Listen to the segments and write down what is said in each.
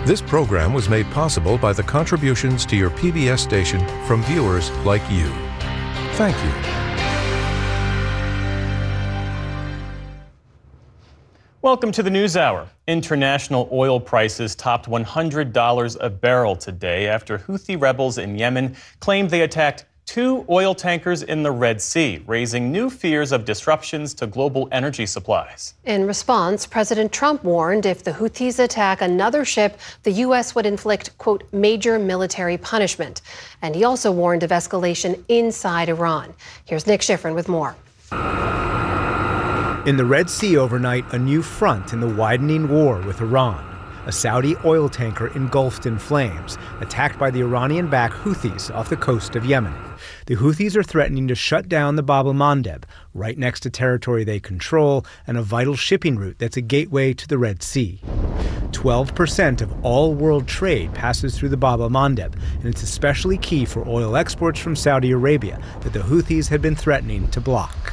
This program was made possible by the contributions to your PBS station from viewers like you. Thank you. Welcome to the NewsHour. International oil prices topped $100 a barrel today after Houthi rebels in Yemen claimed they attacked 2 oil tankers in the Red Sea, raising new fears of disruptions to global energy supplies. In response, President Trump warned if the Houthis attack another ship, the U.S. would inflict, quote, major military punishment. And he also warned of escalation inside Iran. Here's Nick Schifrin with more. In the Red Sea overnight, a new front in the widening war with Iran. A Saudi oil tanker engulfed in flames, attacked by the Iranian-backed Houthis off the coast of Yemen. The Houthis are threatening to shut down the Bab el-Mandeb, right next to territory they control and a vital shipping route that's a gateway to the Red Sea. 12% of all world trade passes through the Bab el-Mandeb, and it's especially key for oil exports from Saudi Arabia that the Houthis had been threatening to block.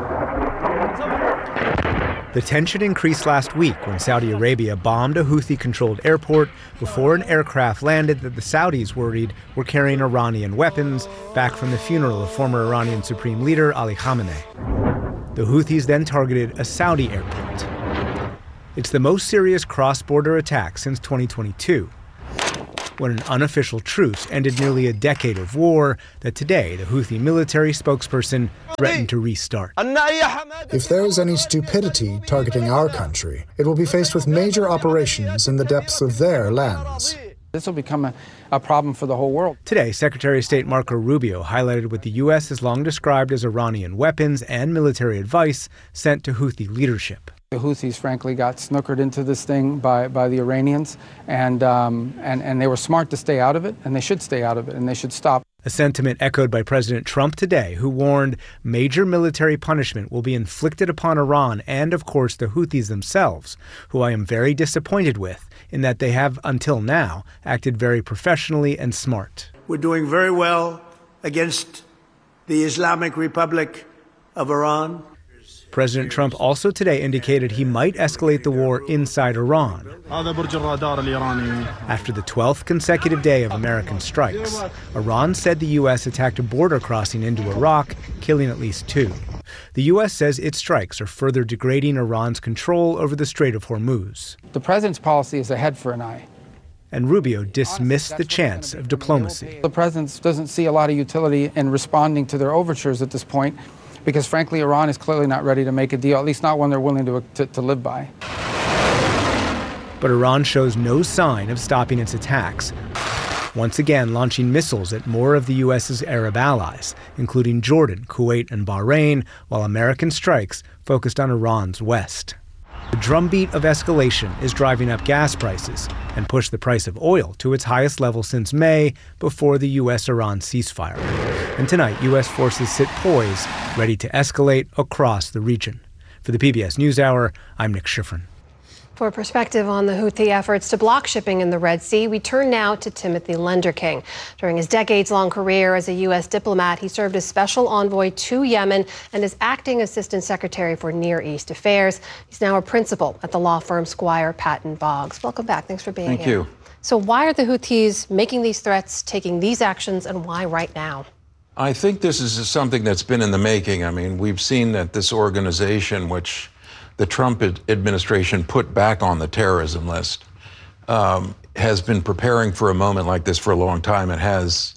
The tension increased last week when Saudi Arabia bombed a Houthi-controlled airport before an aircraft landed that the Saudis worried were carrying Iranian weapons back from the funeral of former Iranian Supreme Leader Ali Khamenei. The Houthis then targeted a Saudi airport. It's the most serious cross-border attack since 2022, when an unofficial truce ended nearly a decade of war that today the Houthi military spokesperson threatened to restart. If there is any stupidity targeting our country, it will be faced with major operations in the depths of their lands. This will become a problem for the whole world. Today, Secretary of State Marco Rubio highlighted what the U.S. has long described as Iranian weapons and military advice sent to Houthi leadership. The Houthis, frankly, got snookered into this thing by the Iranians, and they were smart to stay out of it, and they should stay out of it, and they should stop. A sentiment echoed by President Trump today, who warned major military punishment will be inflicted upon Iran and, of course, the Houthis themselves, who I am very disappointed with in that they have, until now, acted very professionally and smart. We're doing very well against the Islamic Republic of Iran. President Trump also today indicated he might escalate the war inside Iran after the 12th consecutive day of American strikes. Iran said the U.S. attacked a border crossing into Iraq, killing at least 2. The U.S. says its strikes are further degrading Iran's control over the Strait of Hormuz. The president's policy is a head for an eye. And Rubio dismissed the chance of diplomacy. The president doesn't see a lot of utility in responding to their overtures at this point, because frankly, Iran is clearly not ready to make a deal, at least not one they're willing to live by. But Iran shows no sign of stopping its attacks, once again launching missiles at more of the U.S.'s Arab allies, including Jordan, Kuwait, and Bahrain, while American strikes focused on Iran's west. The drumbeat of escalation is driving up gas prices and pushed the price of oil to its highest level since May, before the U.S.-Iran ceasefire. And tonight, U.S. forces sit poised, ready to escalate across the region. For the PBS NewsHour, I'm Nick Schifrin. For perspective on the Houthi efforts to block shipping in the Red Sea, we turn now to Timothy Lenderking. During his decades-long career as a U.S. diplomat, he served as special envoy to Yemen and as acting assistant secretary for Near East Affairs. He's now a principal at the law firm Squire Patton Boggs. Welcome back. Thanks for being here. Thank you. So why are the Houthis making these threats, taking these actions, and why right now? I think this is something that's been in the making. I mean, we've seen that this organization, which the Trump administration put back on the terrorism list, has been preparing for a moment like this for a long time. It has,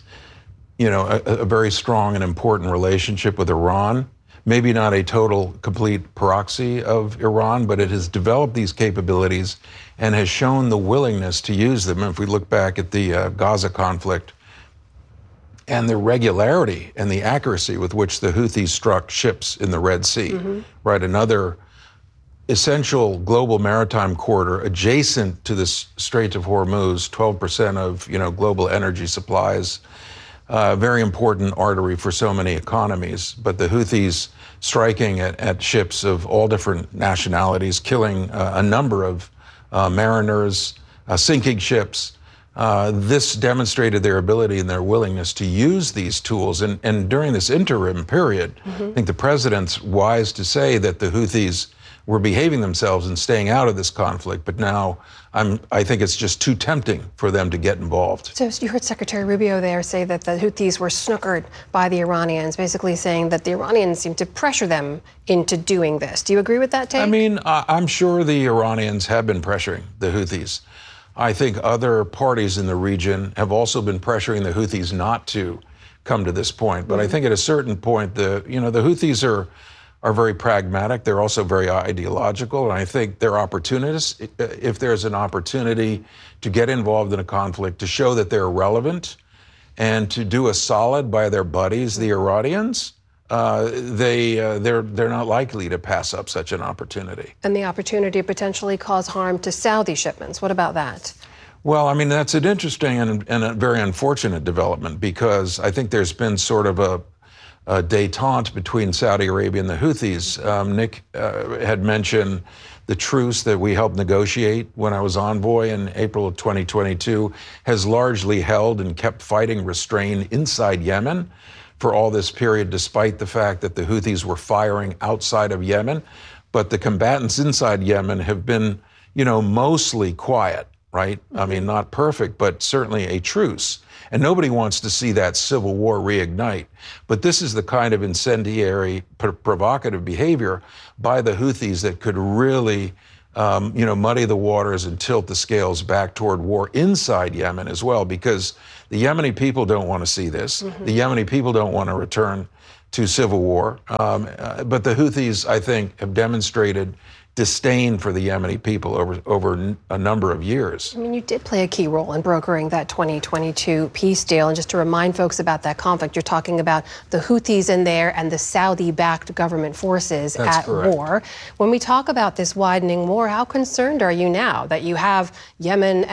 a very strong and important relationship with Iran. Maybe not a total, complete proxy of Iran, but it has developed these capabilities and has shown the willingness to use them. If we look back at the Gaza conflict and the regularity and the accuracy with which the Houthis struck ships in the Red Sea, right? Another essential global maritime corridor adjacent to the Strait of Hormuz, 12% of global energy supplies, very important artery for so many economies. But the Houthis striking at ships of all different nationalities, killing a number of mariners, sinking ships. This demonstrated their ability and their willingness to use these tools. And during this interim period, I think the president's wise to say that the Houthis were behaving themselves and staying out of this conflict. But now I think it's just too tempting for them to get involved. So you heard Secretary Rubio there say that the Houthis were snookered by the Iranians, basically saying that the Iranians seemed to pressure them into doing this. Do you agree with that take? I mean, I'm sure the Iranians have been pressuring the Houthis. I think other parties in the region have also been pressuring the Houthis not to come to this point. But I think at a certain point, the Houthis are very pragmatic. They're also very ideological, and I think they're opportunists. If there's an opportunity to get involved in a conflict, to show that they're relevant, and to do a solid by their buddies, the Iranians, they're not likely to pass up such an opportunity. And the opportunity to potentially cause harm to Saudi shipments. What about that? Well, I mean, that's an interesting and a very unfortunate development, because I think there's been sort of a détente between Saudi Arabia and the Houthis. Nick had mentioned the truce that we helped negotiate when I was envoy in April of 2022 has largely held and kept fighting restrained inside Yemen for all this period, despite the fact that the Houthis were firing outside of Yemen. But the combatants inside Yemen have been, mostly quiet, right? I mean, not perfect, but certainly a truce. And nobody wants to see that civil war reignite. But this is the kind of incendiary, provocative behavior by the Houthis that could really, muddy the waters and tilt the scales back toward war inside Yemen as well, because the Yemeni people don't want to see this. The Yemeni people don't want to return to civil war. But the Houthis, I think, have demonstrated disdain for the Yemeni people over a number of years. I mean, you did play a key role in brokering that 2022 peace deal. And just to remind folks about that conflict, you're talking about the Houthis in there and the Saudi-backed government forces at war. When we talk about this widening war, how concerned are you now that you have the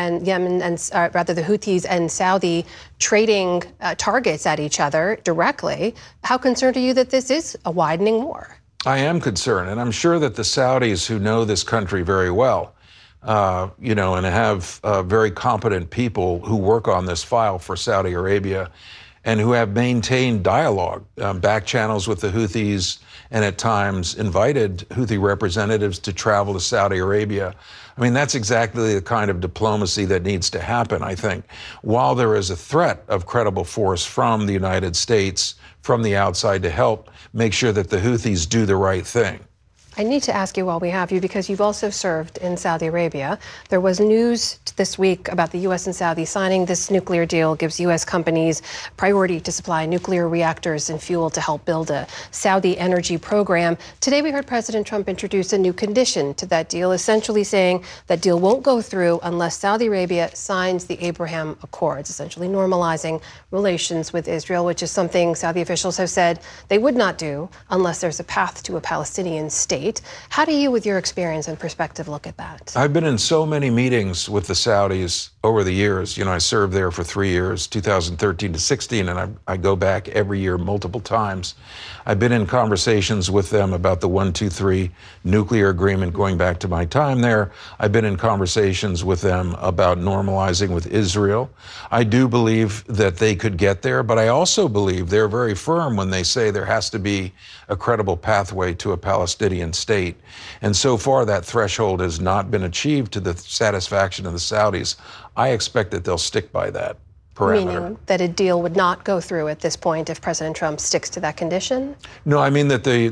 Houthis and Saudi trading targets at each other directly? How concerned are you that this is a widening war? I am concerned, and I'm sure that the Saudis, who know this country very well, and have very competent people who work on this file for Saudi Arabia, and who have maintained dialogue, back channels with the Houthis, and at times invited Houthi representatives to travel to Saudi Arabia. I mean, that's exactly the kind of diplomacy that needs to happen, I think. While there is a threat of credible force from the United States, from the outside, to help make sure that the Houthis do the right thing. I need to ask you while we have you, because you've also served in Saudi Arabia. There was news this week about the U.S. and Saudi signing this nuclear deal, gives U.S. companies priority to supply nuclear reactors and fuel to help build a Saudi energy program. Today, we heard President Trump introduce a new condition to that deal, essentially saying that deal won't go through unless Saudi Arabia signs the Abraham Accords, essentially normalizing relations with Israel, which is something Saudi officials have said they would not do unless there's a path to a Palestinian state. How do you, with your experience and perspective, look at that? I've been in so many meetings with the Saudis over the years. I served there for 3 years, 2013 to 16, and I go back every year multiple times. I've been in conversations with them about the 123 nuclear agreement going back to my time there. I've been in conversations with them about normalizing with Israel. I do believe that they could get there, but I also believe they're very firm when they say there has to be a credible pathway to a Palestinian state. And so far, that threshold has not been achieved to the satisfaction of the Saudis. I expect that they'll stick by that parameter. Meaning that a deal would not go through at this point if President Trump sticks to that condition? No, I mean that the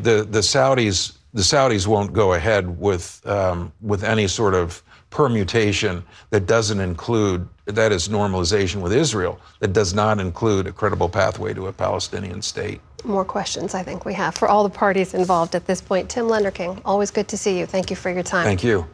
Saudis won't go ahead with any sort of permutation that doesn't include, that is normalization with Israel, that does not include a credible pathway to a Palestinian state. More questions I think we have for all the parties involved at this point. Tim Lenderking, always good to see you. Thank you for your time. Thank you.